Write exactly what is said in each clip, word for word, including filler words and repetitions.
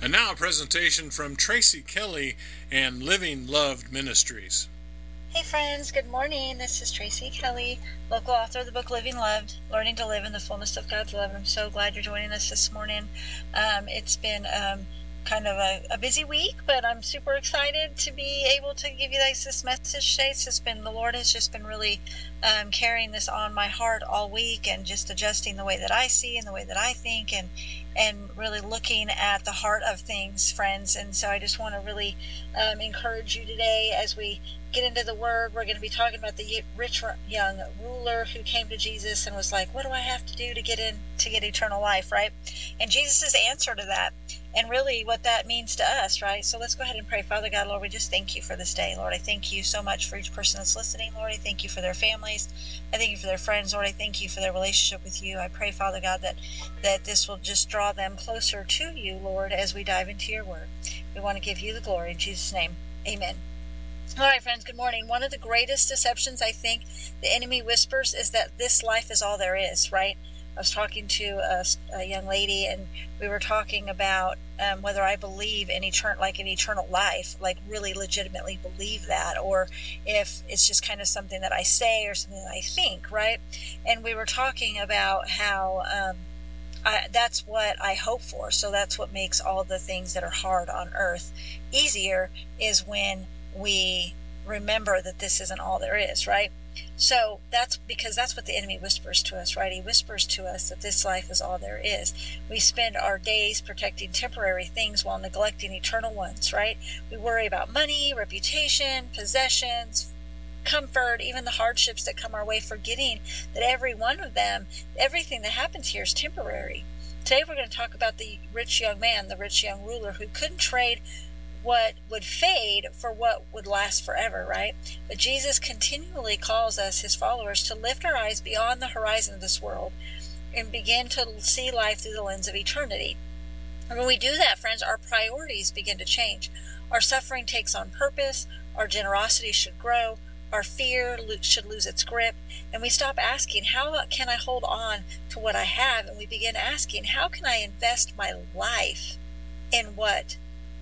And now a presentation from Tracy Kelly and Living Loved Ministries. Hey friends, good morning. This is Tracy Kelly, local author of the book Living Loved, Learning to Live in the Fullness of God's Love. I'm so glad you're joining us this morning. Um, it's been um, kind of a, a busy week, but I'm super excited to be able to give you guys this message today. It's just been, the Lord has just been really um, carrying this on my heart all week and just adjusting the way that I see and the way that I think and and really looking at the heart of things, friends. And so I just want to really um, encourage you today as we get into the word. We're going to be talking about the rich young ruler who came to Jesus and was like, what do I have to do to get in to get eternal life, right? And Jesus' answer to that, and really what that means to us, right? So let's go ahead and pray. Father God, Lord, we just thank you for this day. Lord, I thank you so much for each person that's listening. Lord, I thank you for their families. I thank you for their friends. Lord, I thank you for their relationship with you. I pray, Father God, that, that this will just draw them closer to you, Lord, as we dive into your word. We want to give you the glory in Jesus' name. Amen. All right, friends, good morning. One of the greatest deceptions I think the enemy whispers is that this life is all there is, right? I was talking to a, a young lady, and we were talking about um, whether I believe in eternal, like in eternal life, like really legitimately believe that, or if it's just kind of something that I say or something that I think, right? And we were talking about how um, I, that's what I hope for. So that's what makes all the things that are hard on earth easier, is when we remember that this isn't all there is, right? So that's because that's what the enemy whispers to us, right? He whispers to us that this life is all there is. We spend our days protecting temporary things while neglecting eternal ones, right? We worry about money, reputation, possessions, comfort, even the hardships that come our way, forgetting that every one of them, everything that happens here is temporary. Today we're going to talk about the rich young man, the rich young ruler who couldn't trade what would fade for what would last forever, right? But Jesus continually calls us, his followers, to lift our eyes beyond the horizon of this world and begin to see life through the lens of eternity. And when we do that, friends, our priorities begin to change. Our suffering takes on purpose, our generosity should grow, our fear should lose its grip, and we stop asking, how can I hold on to what I have? And we begin asking, how can I invest my life in what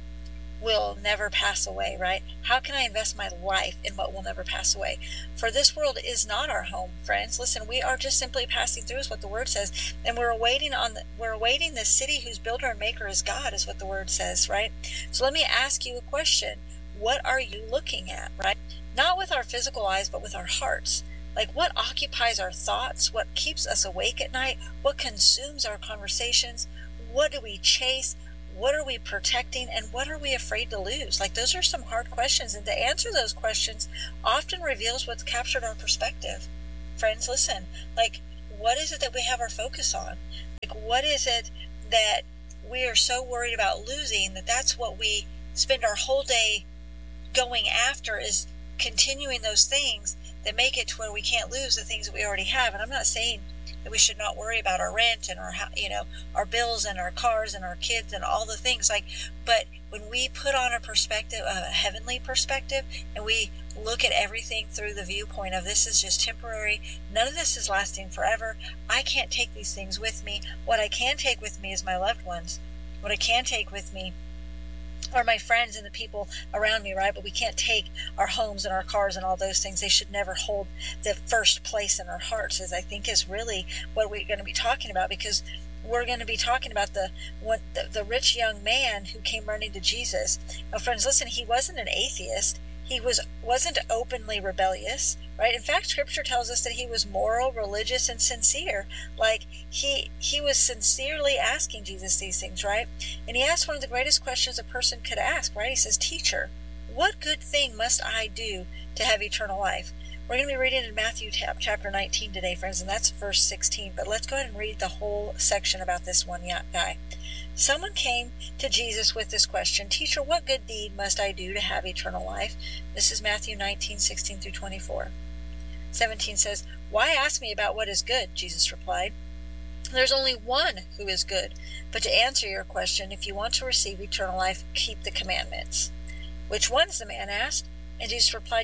will never pass away, right? How can I invest my life in what will never pass away? For this world is not our home, friends. Listen, we are just simply passing through, is what the word says, and we're awaiting on the, we're awaiting the city whose builder and maker is God, is what the word says, right? So let me ask you a question. What are you looking at, right? Not with our physical eyes, but with our hearts. Like, what occupies our thoughts? What keeps us awake at night? What consumes our conversations? What do we chase? What are we protecting, and what are we afraid to lose? Like, those are some hard questions, and to answer those questions often reveals what's captured our perspective. Friends, listen, like, what is it that we have our focus on? Like, what is it that we are so worried about losing that that's what we spend our whole day going after, is continuing those things that make it to where we can't lose the things that we already have. And I'm not saying that we should not worry about our rent and our, you know, our bills and our cars and our kids and all the things, like, but when we put on a perspective, a heavenly perspective, and we look at everything through the viewpoint of this is just temporary, none of this is lasting forever, I can't take these things with me. What I can take with me is my loved ones. What I can take with me are my friends and the people around me, right? But we can't take our homes and our cars and all those things. They should never hold the first place in our hearts, as I think is really what we're going to be talking about, because we're going to be talking about the, what, the the rich young man who came running to Jesus. Now, friends, listen, he wasn't an atheist. He was, wasn't openly rebellious, right? In fact, Scripture tells us that he was moral, religious, and sincere. Like, he he was sincerely asking Jesus these things, right? And he asked one of the greatest questions a person could ask, right? He says, Teacher, what good thing must I do to have eternal life? We're going to be reading in Matthew chapter nineteen today, friends, and that's verse sixteen. But let's go ahead and read the whole section about this one guy. Someone came to Jesus with this question, Teacher, what good deed must I do to have eternal life? This is Matthew nineteen, sixteen through twenty-four. seventeen says, Why ask me about what is good? Jesus replied. There's only one who is good. But to answer your question, if you want to receive eternal life, keep the commandments. Which ones? The man asked. And Jesus replied,